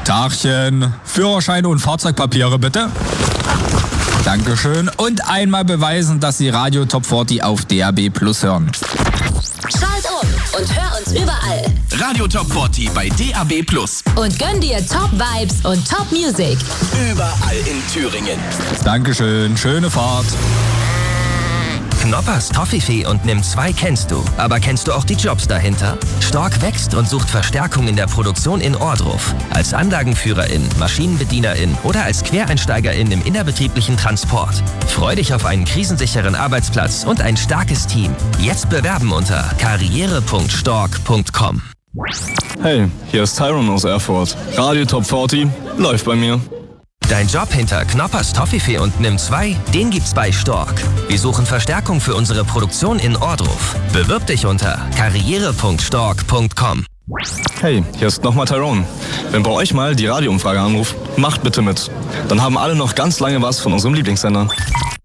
Tagchen. Führerscheine und Fahrzeugpapiere bitte. Dankeschön. Und einmal beweisen, dass Sie Radio Top 40 auf DAB Plus hören. Schalt um und hör uns überall. Radio Top 40 bei DAB Plus. Und gönn dir Top Vibes und Top Music. Überall in Thüringen. Dankeschön. Schöne Fahrt. Knoppers Toffifee und Nimm 2 kennst du. Aber kennst du auch die Jobs dahinter? Stork wächst und sucht Verstärkung in der Produktion in Ohrdruf. Als Anlagenführerin, Maschinenbedienerin oder als Quereinsteigerin im innerbetrieblichen Transport. Freu dich auf einen krisensicheren Arbeitsplatz und ein starkes Team. Jetzt bewerben unter karriere.stork.com. Hey, hier ist Tyron aus Erfurt. Radio Top 40 läuft bei mir. Dein Job hinter Knoppers Toffifee und Nimm 2, den gibt's bei Stork. Wir suchen Verstärkung für unsere Produktion in Ohrdruf. Bewirb dich unter karriere.stork.com. Hey, hier ist nochmal Tyrone. Wenn bei euch mal die Radioumfrage anruft, macht bitte mit. Dann haben alle noch ganz lange was von unserem Lieblingssender.